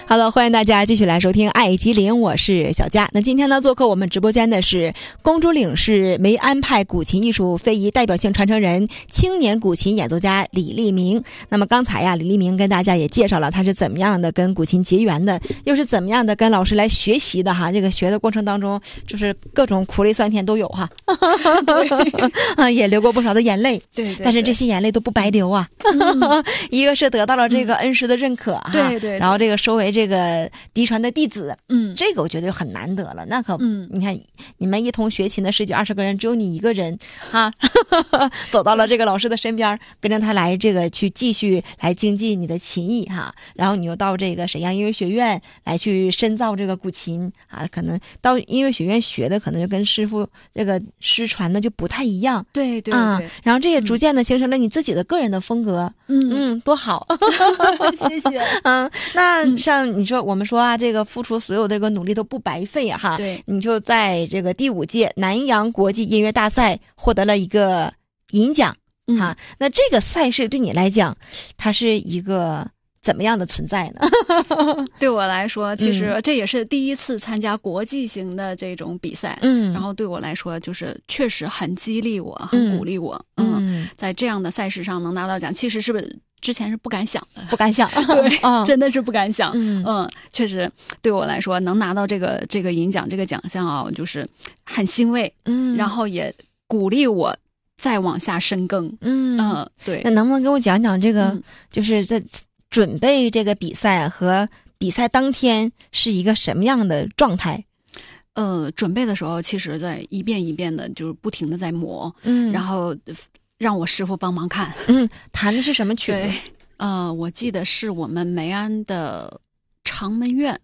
好了，欢迎大家继续来收听爱吉林，我是小佳。那今天呢，做客我们直播间的是公主岭市梅安派古琴艺术非遗代表性传承人、青年古琴演奏家李立明。那么刚才呀，李立明跟大家也介绍了他是怎么样的跟古琴结缘的，又是怎么样的跟老师来学习的哈。这个学的过程当中，就是各种苦累酸甜都有哈，也流过不少的眼泪。 对， 但是这些眼泪都不白流啊。一个是得到了这个恩师的认可哈， 对， 然后这个收为这个嫡传的弟子，这个我觉得很难得了。那可，你看你们一同学琴的10几20个人，只有你一个人哈，走到了这个老师的身边，跟着他来这个去继续来精进你的琴艺哈。然后你又到这个沈阳音乐学院来去深造这个古琴啊，可能到音乐学院学的可能就跟师傅这个师传的就不太一样。 对， 然后这也逐渐的形成了你自己的个人的风格。多好。 谢谢。 那像你说我们说啊，这个付出所有的这个努力都不白费啊哈。 对， 你就在这个第5届南洋国际音乐大赛获得了一个银奖哈。那这个赛事对你来讲，它是一个怎么样的存在呢？ 对我来说，其实这也是第一次参加国际型的这种比赛。然后对我来说，就是确实很激励我，很鼓励我。在这样的赛事上能拿到奖，其实是不是之前是不敢想的， 不敢想。 对，真的是不敢想。确实对我来说，能拿到这个银奖这个奖项啊，就是很欣慰。然后也鼓励我再往下深耕。对。 那能不能给我讲讲这个，就是在准备这个比赛和比赛当天是一个什么样的状态？ 准备的时候，其实在一遍一遍的，就是不停的在磨。然后让我师傅帮忙看。 弹的是什么曲子？ 对，我记得是我们梅安的长门院。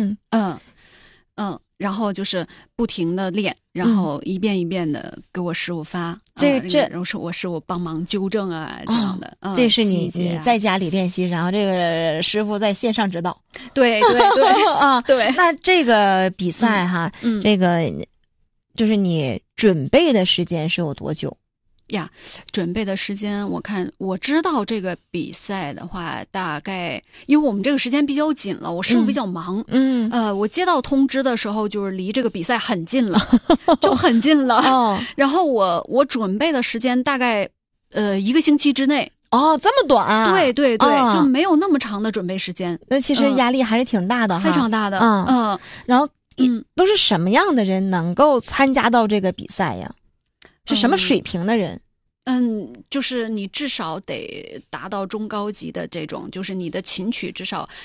然后就是不停的练，然后一遍一遍的给我师傅发。然后是我师傅帮忙纠正啊，这样的。 这是你在家里练习，然后这个师傅在线上指导。 对啊，对。 那这个比赛哈，这个就是你准备的时间是有多久呀？准备的时间，我知道这个比赛的话，大概因为我们这个时间比较紧了，我师傅比较忙。我接到通知的时候，就是离这个比赛很近了，就很近了。然后我准备的时间大概1个星期之内。 这么短啊？ 对，就没有那么长的准备时间。 那其实压力还是挺大的哈， 非常大的。 然后都是什么样的人能够参加到这个比赛呀？是什么水平的人？ 就是你至少得达到中高级的这种，就是你的琴曲至少